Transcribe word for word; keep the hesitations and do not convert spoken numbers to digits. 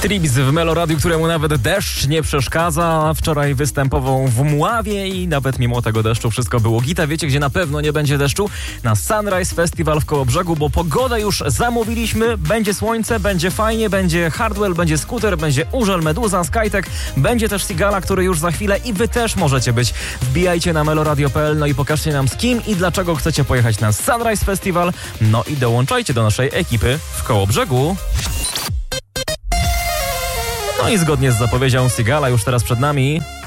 Tribs w Meloradiu, któremu nawet deszcz nie przeszkadza. Wczoraj występował w Mławie i nawet mimo tego deszczu wszystko było gita. Wiecie, gdzie na pewno nie będzie deszczu? Na Sunrise Festival w Kołobrzegu, bo pogodę już zamówiliśmy. Będzie słońce, będzie fajnie, będzie Hardwell, będzie Scooter, będzie Urzel, Meduza, Skytek, będzie też Sigala, który już za chwilę i wy też możecie być. Wbijajcie na meloradio kropka p l, no i pokażcie nam, z kim i dlaczego chcecie pojechać na Sunrise Festival. No i dołączajcie do naszej ekipy w Kołobrzegu. No i zgodnie z zapowiedzią Sigala już teraz przed nami